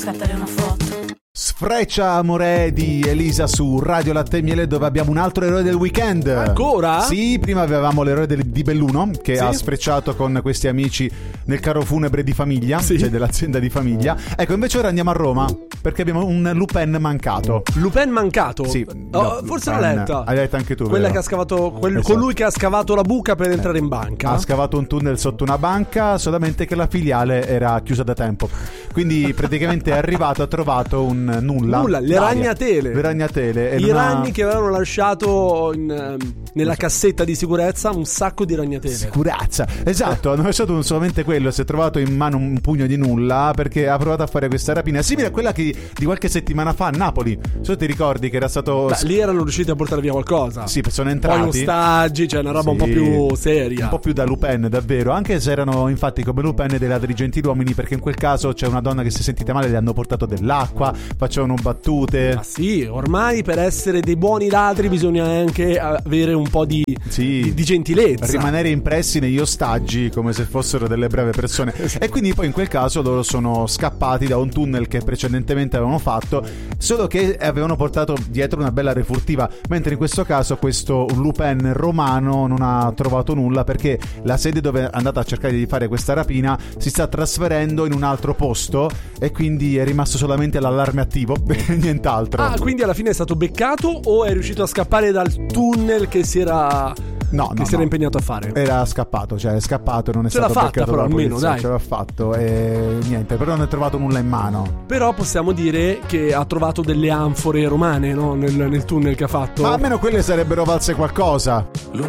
scattare una foto. Sfreccia amore di Elisa su Radio Latte e Miele, dove abbiamo un altro eroe del weekend. Ancora? Sì, prima avevamo l'eroe di Belluno che ha sfrecciato con questi amici nel carro funebre di famiglia, cioè dell'azienda di famiglia. Ecco, invece ora andiamo a Roma perché abbiamo un Lupin mancato. Lupin mancato? Sì, forse l'ho letta. Hai letta anche tu, quella vero? che ha scavato Esatto. colui che ha scavato la buca per entrare in banca. Ha scavato un tunnel sotto una banca, solamente che la filiale era chiusa da tempo. Quindi praticamente è arrivato, ha trovato un nulla, le ragnatele. Le ragnatele. I ragni che avevano lasciato nella cassetta di sicurezza un sacco di ragnatele. Sicurezza, esatto, hanno lasciato solamente quello. Si è trovato in mano un pugno di nulla perché ha provato a fare questa rapina simile a quella di qualche settimana fa a Napoli. Se ti ricordi che era stato... Beh, lì erano riusciti a portare via qualcosa. Sì, sono entrati. Poi ostaggi, cioè una roba un po' più seria. Un po' più da Lupin, davvero. Anche se erano infatti come Lupin dei ladri gentiluomini, perché in quel caso c'è una donna che si è sentita male, le hanno portato dell'acqua, facevano battute. Ma sì, ormai per essere dei buoni ladri bisogna anche avere un po' di gentilezza, rimanere impressi negli ostaggi come se fossero delle brave persone. E quindi poi in quel caso loro sono scappati da un tunnel che precedentemente avevano fatto, solo che avevano portato dietro una bella refurtiva, mentre in questo caso questo Lupin romano non ha trovato nulla perché la sede dove è andata a cercare di fare questa rapina si sta trasferendo in un altro posto e quindi è rimasto solamente l'allarme attivo e nient'altro. Ah, quindi alla fine è stato beccato o è riuscito a scappare dal tunnel che si era impegnato a fare? Era scappato, cioè è scappato, non è stato beccato però dalla almeno, polizia, dai. ce l'ha fatto e niente, però non ha trovato nulla in mano. Però possiamo dire che ha trovato delle anfore romane, no? Nel tunnel che ha fatto. Ma almeno quelle sarebbero valse qualcosa.